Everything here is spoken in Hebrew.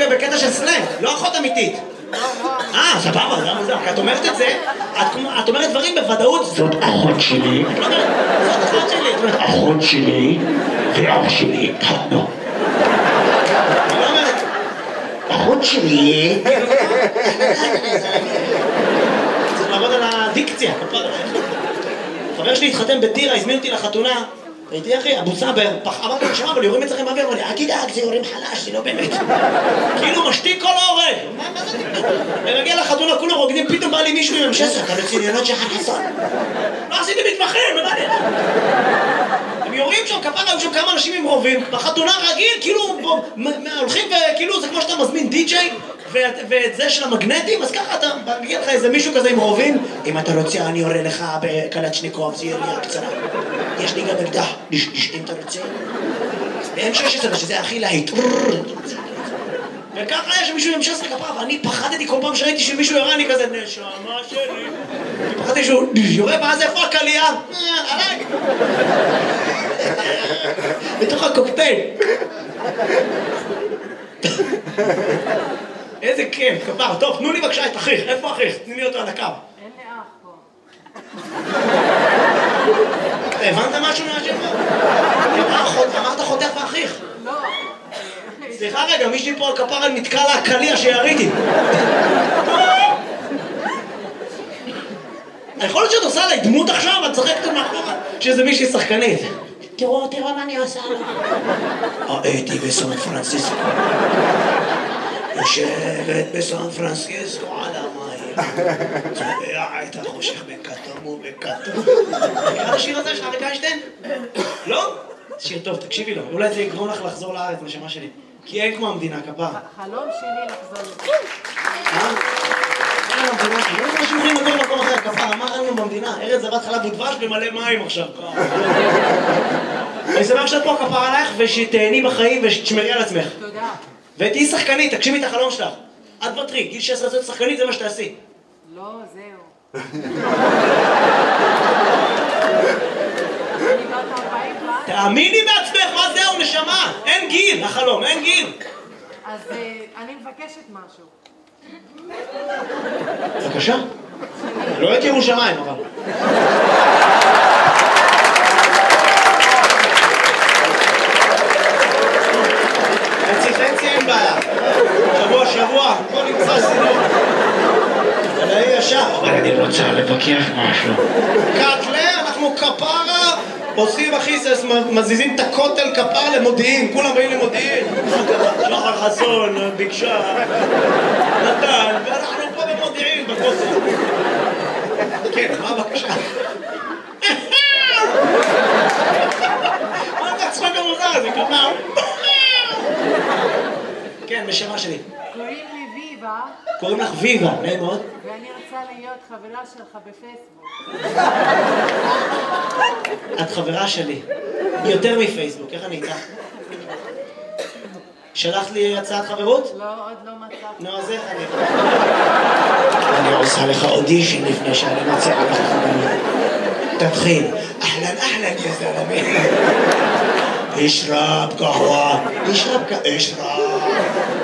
בקטע של סלנג, לא אחות אמיתית. סבבה, זה מוזר, כי את אומרת את זה, את אומרת דברים בוודאות. זאת אחות שלי. את לא אומרת, זאת אחות שלי. את אומרת, אחות שלי ואח שלי התחתנו. אני לא אומרת, אחות שלי. צריך לעבוד על הדיקציה. חבר שלי התחתן בטירה, הזמין אותי לחתונה. הייתי אחי, אבו סאבר, אמרתי לו שמע, אבל יורים אצלכם באוויר, אמר לי, אל תדאג, זה יורים חלש, זה לא באמת. כאילו משתיק כל ההורג. מה זה? ומגיע לחתונה, כולם רוקדים, פתאום בא לי מישהו עם המשסר, אתה רציניות שחר חסון. לא עשיתי מתמחים, מה זה? הם יורים שם, כפרה, היו שם כמה אנשים עם רובים, בחתונה רגיל, כאילו, הולכים וכאילו, זה כמו שאתה מזמין די-ג'יי, ואת זה של המגנטים, אז ככה אתה מגיע לך איזה מישהו כזה עם רובים, אם אתה רוצה אני יורה לך בקלצ'ניקוב, זה ירייה קצרה. יש לי גם אקדח, אם אתה רוצה. ב-M16, שזה הכי להיט. וככה יש מישהו עם M16 כפרה, ואני פחדתי כל פעם שראיתי שמישהו יורה, אני כזה, נשמה שלי. אני פחדתי שהוא יורה, ואז איפה הקלייה? עליי. בתוך הקוקטייל. איזה כיף, כפר. טוב, תנו לי בבקשה את אחיך. איפה אחיך? תני לי אותו על הקו. אין לי אח פה. הבנת משהו מהשם? אמרת חותך ואחיך. לא. סליחה רגע, מישהי פה על כפר נתקע לה הקליע שיריתי. יכול להיות שאת עושה עליי דמות עכשיו, את צחקת מאחורה שזה מישהי שחקנית. תראו מה אני עושה לה. הייתי בסן פרנסיסקו. יושבת בסן פרנסיסקו על המים. צובע את החושך בכתום ובכתום. נראה השיר הזה של אריק איינשטיין? לא? שיר טוב, תקשיבי לו. אולי זה יגרום לך לחזור לארץ, נשמה שלי. כי אין כמו המדינה, כפרה. חלום שלי לחזור לזה. אין המדינה, לא יודע שיוכלים לגור במקום אחר, כפרה. מה ראינו במדינה? ארץ זבת חלב ודבש במלא מים עכשיו. אני שמח שאת פה כפרה עלייך ושתהני בחיים ושתשמרי על עצמך. תודה. ותהי שחקנית, תגשימי את החלום שלך. את ותרי, גיל 16 זאת שחקנית, זה מה שתעשי. לא, זהו. אני בת 40 כבר. תאמיני בעצמך, מה זהו, נשמה? אין גיל, החלום, אין גיל. אז אני מבקשת משהו. בבקשה. לא את ירושלים, אבל. חצי אין בעיה. שבוע, בוא נמצא סינות. זה יהיה ישר. אני רוצה לבקש משהו. קאטלה, אנחנו כפרה, עושים אחיסס, מזיזים את הכותל כפרה למודיעין, כולם באים למודיעין. שחר חסון, ביקשה, נתן, ואנחנו פה במודיעין, בכותל. כן, מה הבקשה? מה אתה צחוק המוזר הזה, כפרה? כן, בשמה שלי. קוראים לי ויבה. קוראים לך ויבה, נעים מאוד. ואני רוצה להיות חברה שלך בפייסבוק. את חברה שלי. יותר מפייסבוק, איך אני איתך? שלחת לי הצעת חברות? לא, עוד לא מצאתי. נו, אז איך אני... אני עושה לך אודישן לפני שאני מציעה לך חברות. תתחיל. אהלן, יא זלמי. אשרב קהווה. אשרב.